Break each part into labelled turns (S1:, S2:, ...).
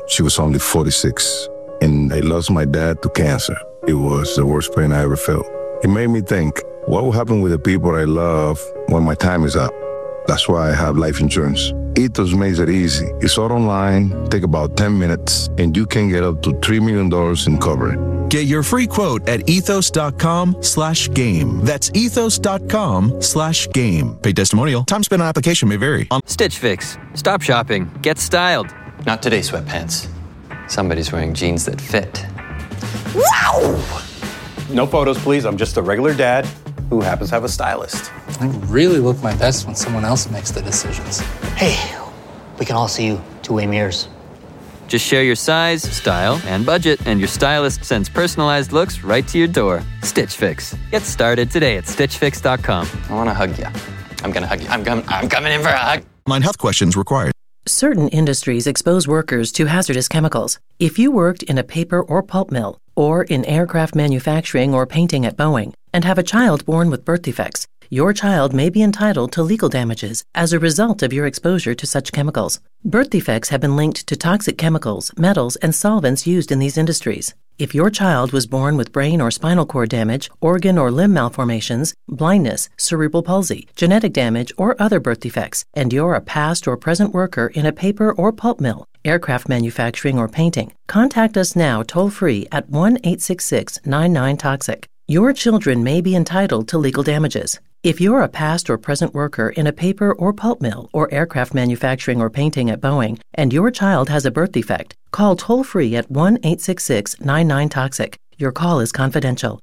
S1: she was only 46. And I lost my dad to cancer. It was the worst pain I ever felt. It made me think, what will happen with the people I love when my time is up? That's why I have life insurance. Ethos makes it easy. It's all online, take about 10 minutes, and you can get up to $3 million in coverage.
S2: Get your free quote at ethos.com/game. That's ethos.com/game. Paid testimonial. Time spent on application may vary.
S3: Stitch Fix. Stop shopping. Get styled.
S4: Not today, sweatpants. Somebody's wearing jeans that fit.
S5: Wow! No photos, please. I'm just a regular dad who happens to have a stylist.
S6: I really look my best when someone else makes the decisions.
S7: Hey, we can all see you two-way mirrors.
S3: Just share your size, style, and budget, and your stylist sends personalized looks right to your door. Stitch Fix. Get started today at StitchFix.com.
S4: I want to hug you. I'm going to hug you. I'm coming in for a hug.
S2: Online health questions required.
S8: Certain industries expose workers to hazardous chemicals. If you worked in a paper or pulp mill, or in aircraft manufacturing or painting at Boeing, and have a child born with birth defects, your child may be entitled to legal damages as a result of your exposure to such chemicals. Birth defects have been linked to toxic chemicals, metals, and solvents used in these industries. If your child was born with brain or spinal cord damage, organ or limb malformations, blindness, cerebral palsy, genetic damage, or other birth defects, and you're a past or present worker in a paper or pulp mill, aircraft manufacturing, or painting, contact us now toll-free at 1-866-99-TOXIC. Your children may be entitled to legal damages. If you're a past or present worker in a paper or pulp mill or aircraft manufacturing or painting at Boeing, and your child has a birth defect, call toll-free at 1-866-99-TOXIC. Your call is confidential.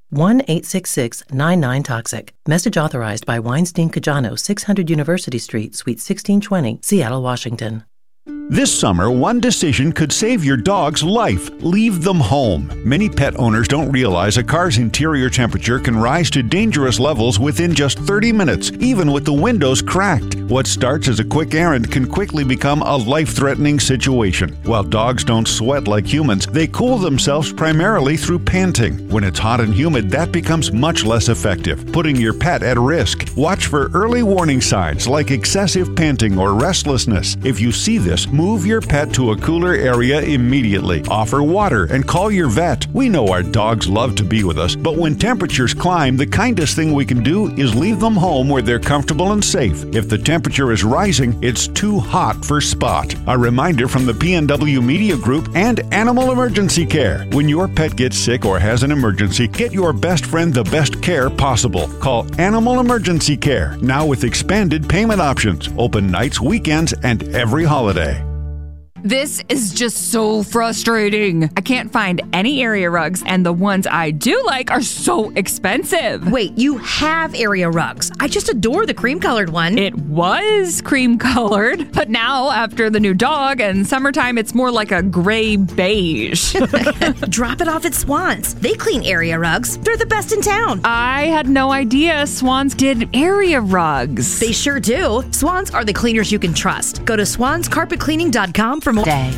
S8: 1-866-99-TOXIC. Message authorized by Weinstein Cajano, 600 University Street, Suite 1620, Seattle, Washington.
S9: This summer, one decision could save your dog's life. Leave them home. Many pet owners don't realize a car's interior temperature can rise to dangerous levels within just 30 minutes, even with the windows cracked. What starts as a quick errand can quickly become a life-threatening situation. While dogs don't sweat like humans, they cool themselves primarily through panting. When it's hot and humid, that becomes much less effective, putting your pet at risk. Watch for early warning signs like excessive panting or restlessness. If you see this, move your pet to a cooler area immediately. Offer water and call your vet. We know our dogs love to be with us, but when temperatures climb, the kindest thing we can do is leave them home where they're comfortable and safe. If the temperature is rising, it's too hot for Spot. A reminder from the PNW Media Group and Animal Emergency Care. When your pet gets sick or has an emergency, get your best friend the best care possible. Call Animal Emergency Care, now with expanded payment options. Open nights, weekends, and every holiday.
S10: This is just so frustrating. I can't find any area rugs, and the ones I do like are so expensive.
S11: Wait, you have area rugs. I just adore the cream-colored one.
S10: It was cream-colored, but now, after the new dog and summertime, it's more like a gray beige.
S11: Drop it off at Swans. They clean area rugs. They're the best in town.
S10: I had no idea Swans did area rugs.
S11: They sure do. Swans are the cleaners you can trust. Go to swanscarpetcleaning.com for more. Day.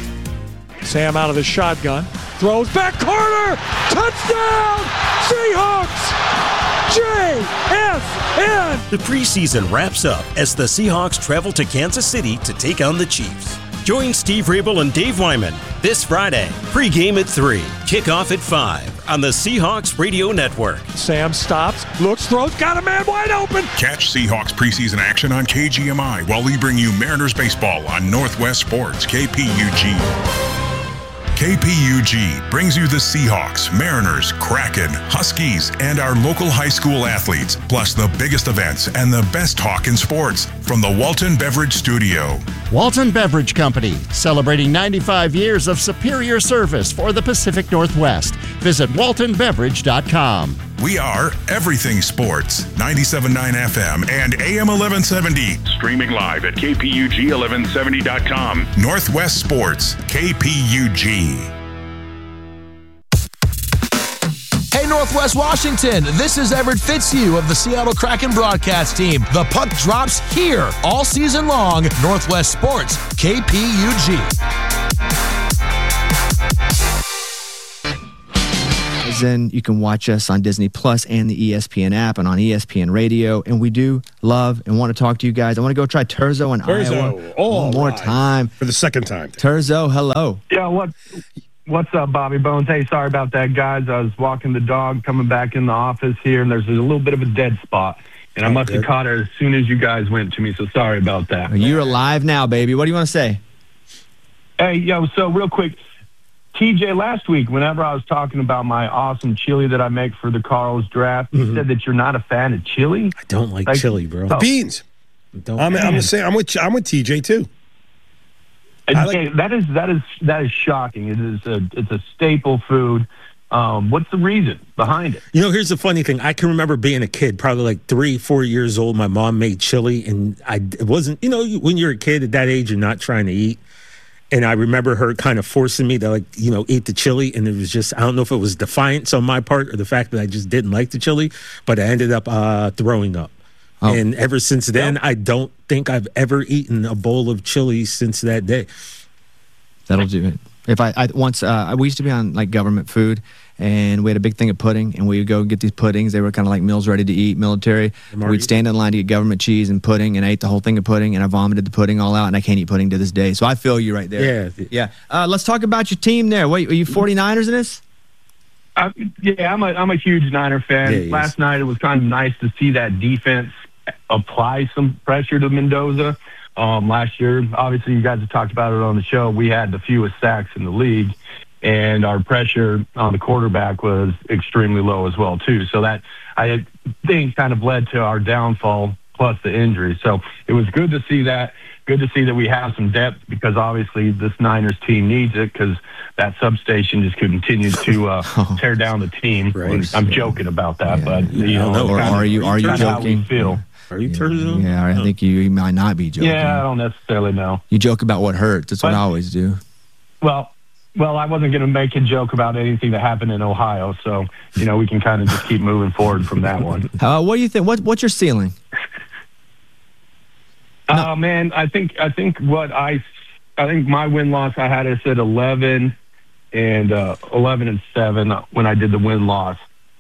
S12: Sam out of the shotgun, throws back corner, touchdown, Seahawks! JSN!
S13: The preseason wraps up as the Seahawks travel to Kansas City to take on the Chiefs. Join Steve Rabel and Dave Wyman this Friday. Pre-game at 3, kickoff at 5 on the Seahawks Radio Network.
S12: Sam stops, looks, throws, got a man wide open.
S14: Catch Seahawks preseason action on KGMI while we bring you Mariners baseball on Northwest Sports, KPUG. KPUG brings you the Seahawks, Mariners, Kraken, Huskies, and our local high school athletes, plus the biggest events and the best talk in sports from the Walton Beverage Studio.
S15: Walton Beverage Company, celebrating 95 years of superior service for the Pacific Northwest. Visit waltonbeverage.com.
S14: We are Everything Sports, 97.9 FM and AM 1170. Streaming live at KPUG1170.com. Northwest Sports, KPUG.
S16: Hey, Northwest Washington, this is Everett Fitzhugh of the Seattle Kraken broadcast team. The puck drops here all season long. Northwest Sports, KPUG.
S17: season. You can watch us on Disney Plus and the ESPN app and on ESPN Radio. And we do love and want to talk to you guys. I want to go try Terzo in Iowa one more time.
S18: For the second time.
S17: Terzo, hello.
S19: Yeah, what's up, Bobby Bones? Hey, sorry about that, guys. I was walking the dog coming back in the office here, and there's a little bit of a dead spot. And I must have caught her as soon as you guys went to me, so sorry about that.
S17: You're alive now, baby. What do you want to say?
S19: Hey, so real quick, TJ, last week, whenever I was talking about my awesome chili that I make for the Carl's draft, you said that you're not a fan of chili?
S18: I don't like chili, bro. The beans. I'm the same. I'm with TJ, too.
S19: That is shocking. It's a staple food. What's the reason behind it?
S18: Here's the funny thing. I can remember being a kid, probably like 3-4 years old. My mom made chili, and it wasn't, when you're a kid at that age, you're not trying to eat. And I remember her kind of forcing me to, eat the chili. And it was just, I don't know if it was defiance on my part or the fact that I just didn't like the chili, but I ended up throwing up. Oh. And ever since then, I don't think I've ever eaten a bowl of chili since that day.
S17: That'll do it. If we used to be on government food, and we had a big thing of pudding, and we would go get these puddings. They were kind of like meals ready to eat, military. We'd stand in line to get government cheese and pudding, and I ate the whole thing of pudding, and I vomited the pudding all out, and I can't eat pudding to this day. So I feel you right there. Yeah. Let's talk about your team there. Wait, are you 49ers in this?
S19: Yeah, I'm a huge Niner fan. Yeah, last night it was kind of nice to see that defense apply some pressure to Mendoza. Last year, obviously, you guys have talked about it on the show. We had the fewest sacks in the league, and our pressure on the quarterback was extremely low as well, too. So that, I think, kind of led to our downfall plus the injury. So it was good to see that. Good to see that we have some depth, because obviously this Niners team needs it, because that substation just continues to tear down the team. Right. I'm joking about that, but
S17: are you joking?
S19: How we feel.
S18: Are you Terzo?
S17: Yeah, I think you might not be joking.
S19: Yeah, I don't necessarily know.
S17: You joke about what hurts. That's what I always do.
S19: Well, I wasn't going to make a joke about anything that happened in Ohio, so we can kind of just keep moving forward from that one.
S17: What do you think? What's your ceiling?
S19: Man, I think my win-loss, I had us at 11 and 11-7 when I did the win-loss.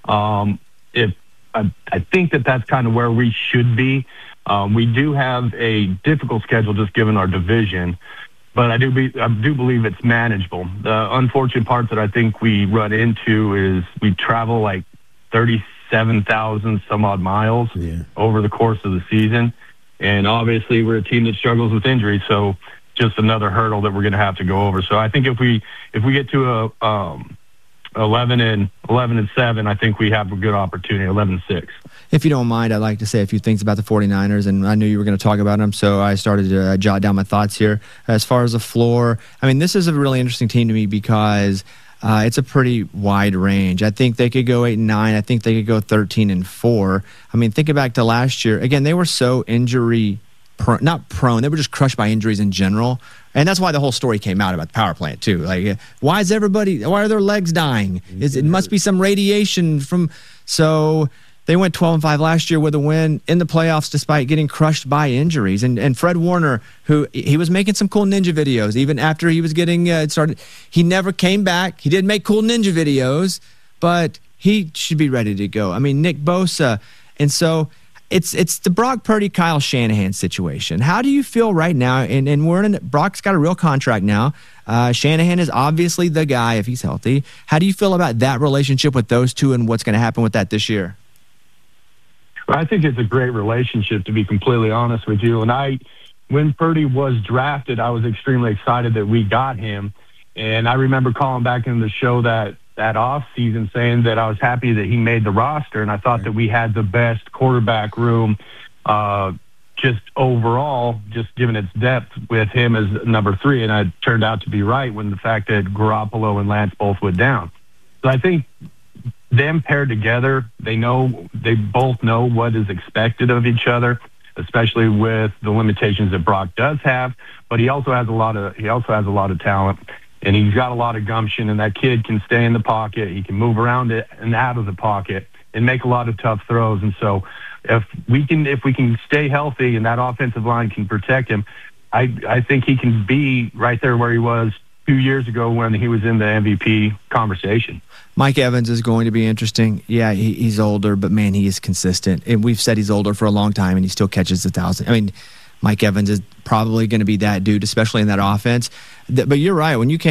S19: I think that's kind of where we should be. We do have a difficult schedule just given our division, but I do believe it's manageable. The unfortunate part that I think we run into is we travel like 37,000 some odd miles over the course of the season. And obviously we're a team that struggles with injuries, so just another hurdle that we're going to have to go over. So I think if we get to a 11-7, I think we have a good opportunity. 11-6.
S17: If you don't mind, I'd like to say a few things about the 49ers, and I knew you were going to talk about them, so I started to jot down my thoughts here. As far as the floor, I mean, this is a really interesting team to me because it's a pretty wide range. I think they could go 8-9. I think they could go 13-4. I mean, think back to last year. Again, they were so not prone. They were just crushed by injuries in general. And that's why the whole story came out about the power plant, too. Like, why are their legs dying? It must be some radiation from. So they went 12-5 last year with a win in the playoffs despite getting crushed by injuries. And Fred Warner, who he was making some cool ninja videos, even after he was getting started. He never came back. He did make cool ninja videos, but he should be ready to go. I mean, Nick Bosa. And so it's the Brock Purdy, Kyle Shanahan situation. How do you feel right now? And Brock's got a real contract now. Shanahan is obviously the guy if he's healthy. How do you feel about that relationship with those two and what's going to happen with that this year?
S19: Well, I think it's a great relationship, to be completely honest with you. And when Purdy was drafted, I was extremely excited that we got him. And I remember calling back in the show that off season saying that I was happy that he made the roster, and I thought that we had the best quarterback room just overall, just given its depth with him as number 3. And I turned out to be right when the fact that Garoppolo and Lance both went down. So I think them paired together, they both know what is expected of each other, especially with the limitations that Brock does have. But he also has a lot of talent. And he's got a lot of gumption, and that kid can stay in the pocket. He can move around it and out of the pocket and make a lot of tough throws. And so if we can stay healthy and that offensive line can protect him, I think he can be right there where he was 2 years ago when he was in the MVP conversation.
S17: Mike Evans is going to be interesting. Yeah, he's older, but man, he is consistent. And we've said he's older for a long time, and he still catches 1,000. I mean, Mike Evans is probably going to be that dude, especially in that offense. But you're right. When you came